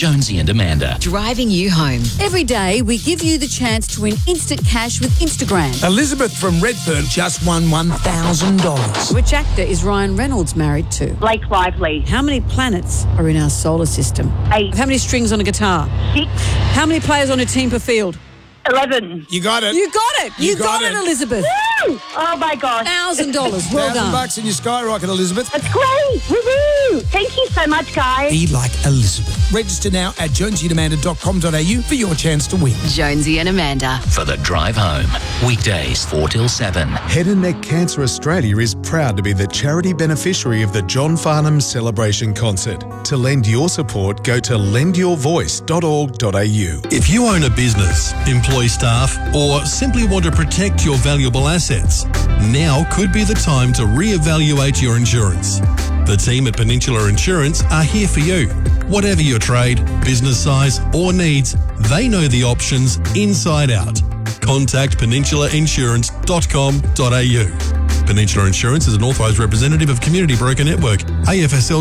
Jonesy and Amanda. Driving you home. Every day, we give you the chance to win instant cash with Instagram. Elizabeth from Redfern just won $1,000. Which actor is Ryan Reynolds married to? Blake Lively. How many planets are in our solar system? 8. How many strings on a guitar? 6. How many players on a team per field? 11. You got it. You got it. You got it, Elizabeth. Woo! Oh my gosh. $1,000. Well done. $1,000 in your skyrocket, Elizabeth. That's great. Woohoo! Thank you so much, guys. Be like Elizabeth. Register now at jonesyandamanda.com.au for your chance to win. Jonesy and Amanda. For the drive home. Weekdays 4 till 7. Head and Neck Cancer Australia is proud to be the charity beneficiary of the John Farnham Celebration Concert. To lend your support, go to lendyourvoice.org.au. If you own a business, employ staff, or simply want to protect your valuable assets, now could be the time to re-evaluate your insurance. The team at Peninsula Insurance are here for you. Whatever your trade, business size, or needs, they know the options inside out. Contact peninsulainsurance.com.au. Peninsula Insurance is an authorised representative of Community Broker Network, AFSL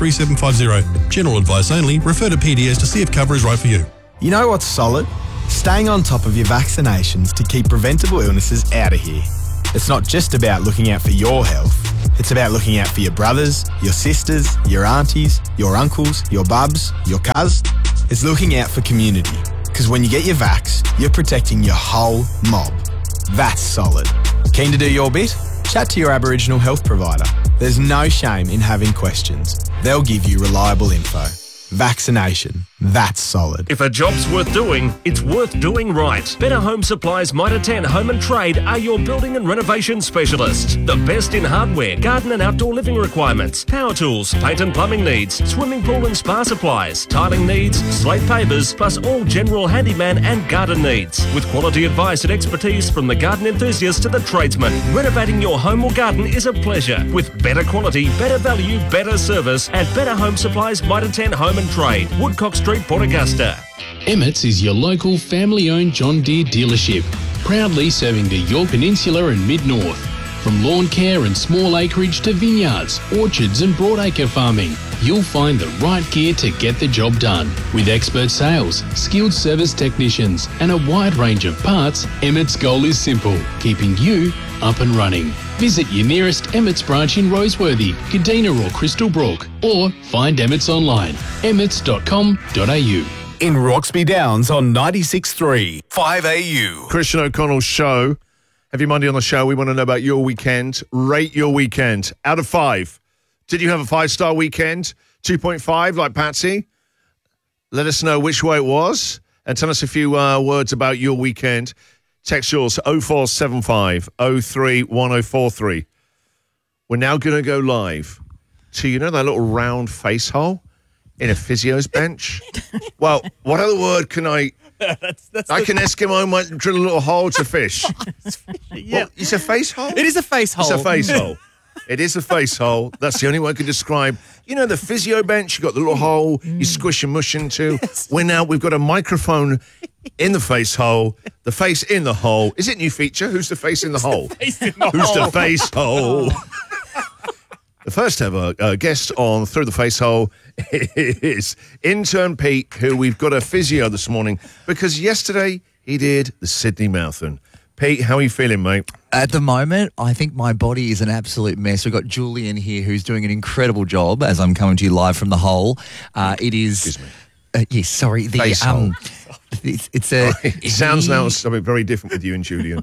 233750. General advice only. Refer to PDS to see if cover is right for you. You know what's solid? Staying on top of your vaccinations to keep preventable illnesses out of here. It's not just about looking out for your health. It's about looking out for your brothers, your sisters, your aunties, your uncles, your bubs, your cuz. It's looking out for community. Because when you get your vax, you're protecting your whole mob. That's solid. Keen to do your bit? Chat to your Aboriginal health provider. There's no shame in having questions. They'll give you reliable info. Vaccination. That's solid. If a job's worth doing, it's worth doing right. Better Home Supplies Mitre 10 Home and Trade are your building and renovation specialists. The best in hardware, garden and outdoor living requirements, power tools, paint and plumbing needs, swimming pool and spa supplies, tiling needs, slate pavers, plus all general handyman and garden needs. With quality advice and expertise from the garden enthusiast to the tradesman, renovating your home or garden is a pleasure. With better quality, better value, better service at Better Home Supplies Mitre 10 Home and Trade, Woodcock Street, Port Augusta. Emmett's is your local family-owned John Deere dealership, proudly serving the Yorke Peninsula and Mid-North. From lawn care and small acreage to vineyards, orchards and broadacre farming, you'll find the right gear to get the job done. With expert sales, skilled service technicians and a wide range of parts, Emmett's goal is simple, keeping you up and running. Visit your nearest Emmett's branch in Roseworthy, Kadina or Crystal Brook, or find Emmett's online, emmets.com.au. In Roxby Downs on 96.3 5AU. Christian O'Connell's show. Every Monday on the show, we want to know about your weekend. Rate your weekend. Out of 5. Did you have a 5-star weekend? 2.5 like Patsy? Let us know which way it was and tell us a few words about your weekend. Text yours 0475 03 1043. We're now going to go live to, you know, that little round face hole in a physio's bench? Well, what other word can I... Like an Eskimo might drill a little hole to fish. Yeah. What, it's a face hole? It is a face hole. It's a face hole. It is a face hole. That's the only way I can describe. You know, the physio bench, you've got the little hole you squish and mush into. Yes. We've got a microphone in the face hole, the face in the hole. Is it a new feature? Who's the face in the hole? Face in the Who's hole. the face hole? The first ever guest on Through the Face Hole is intern Pete, who we've got a physio this morning because yesterday he did the Sydney Marathon. Pete, how are you feeling, mate? At the moment, I think my body is an absolute mess. We've got Julian here who's doing an incredible job as I'm coming to you live from the hole. It is... Excuse me. Yes, sorry. The Face hole. It's a... It sounds now something very different with you and Julian.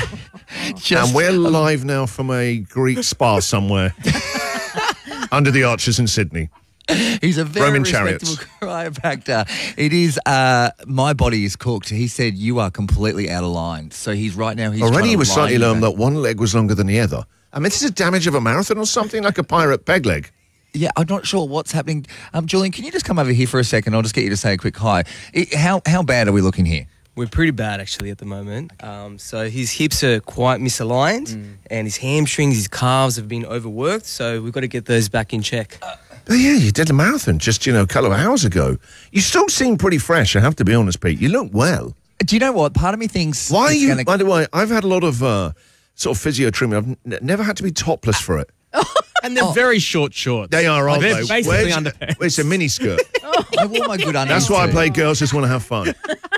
And we're live now from a Greek spa somewhere under the arches in Sydney. He's a very Roman respectable chariots. chiropractor. It is, my body is cooked. He said, you are completely out of line. So he's right now, he's Already trying he to was slightly line alarmed you that one leg was longer than the other. I mean, this is damage of a marathon or something, like a pirate peg leg. Yeah, I'm not sure what's happening. Julian, can you just come over here for a second? I'll just get you to say a quick hi. How bad are we looking here? We're pretty bad, actually, at the moment. So his hips are quite misaligned and his hamstrings, his calves have been overworked. So we've got to get those back in check. But yeah, you did a marathon just, a couple of hours ago. You still seem pretty fresh, I have to be honest, Pete. You look well. Do you know what? Part of me thinks... Why are you... By the way, I've had a lot of sort of physio treatment. I've never had to be topless for it. And they're very short shorts. They are, aren't They're they? basically underpants. It's a mini skirt. I wore my good undies. That's why I too. play Girls Just Want to Have Fun.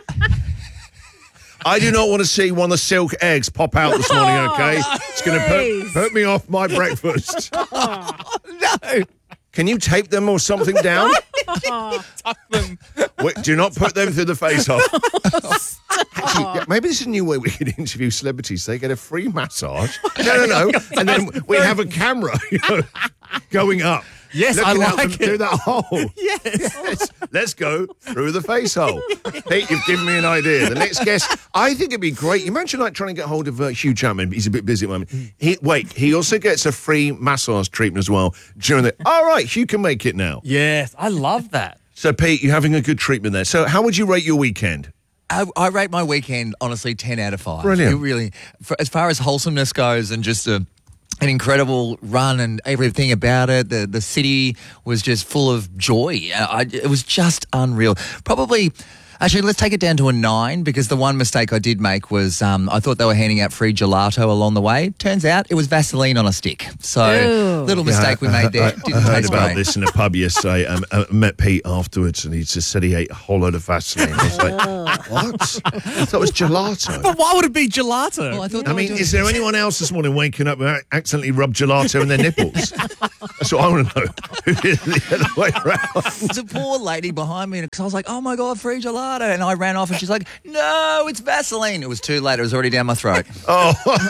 I do not want to see one of the silk eggs pop out this morning, okay? It's going to put me off my breakfast. No. Can you tape them or something down? Tuck them. Wait, do not put them through the face-off. Actually, yeah, maybe this is a new way we can interview celebrities. They get a free massage. No. And then we have a camera going up. Yes, I looking out like through it. that hole. Yes. Let's go through the face hole. Pete, you've given me an idea. The next guest, I think it'd be great. You mentioned like trying to get hold of Hugh Jackman. He's a bit busy at the moment. He also gets a free massage treatment as well during the. All right, Hugh can make it now. Yes, I love that. So, Pete, you're having a good treatment there. So, how would you rate your weekend? I rate my weekend, honestly, 10 out of 5. Brilliant. It really, as far as wholesomeness goes and just an incredible run and everything about it, the city was just full of joy. It was just unreal. Probably, actually, let's take it down to a 9 because the one mistake I did make was I thought they were handing out free gelato along the way. Turns out it was Vaseline on a stick. So, little mistake we made there. I heard taste about great. this in a pub yesterday. I met Pete afterwards and he just said he ate a whole load of Vaseline. I was like, what? I thought it was gelato. But why would it be gelato? Well, I mean, is there anyone else this morning waking up and accidentally rubbed gelato in their nipples? That's what I want to know. Who did it the other way around? There's a poor lady behind me because I was like, oh my God, free gelato. And I ran off and she's like, no, it's Vaseline. It was too late. It was already down my throat. Oh.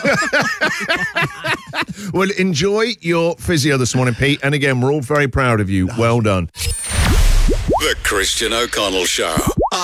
Well, enjoy your physio this morning, Pete. And again, we're all very proud of you. Well done. The Christian O'Connell Show.